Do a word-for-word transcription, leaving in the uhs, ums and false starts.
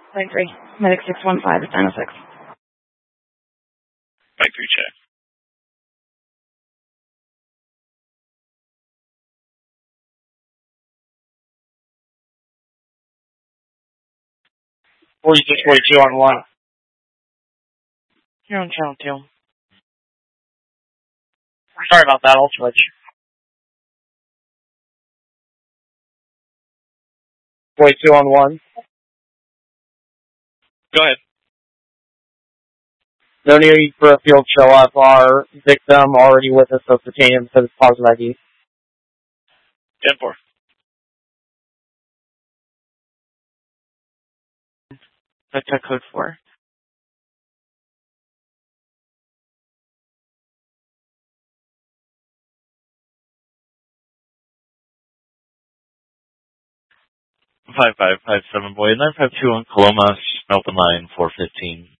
Line three. Medic six one five is nine oh six. Mike three check. forty-six forty-two on one. You're on channel two. Sorry about that, I'll switch. forty-two on one. Go ahead. No need for a field show up. Our victim already with us, so pertaining to this positive I D. ten four. That's a code four. five five five seven boy, nine five two on Coloma, open line four fifteen.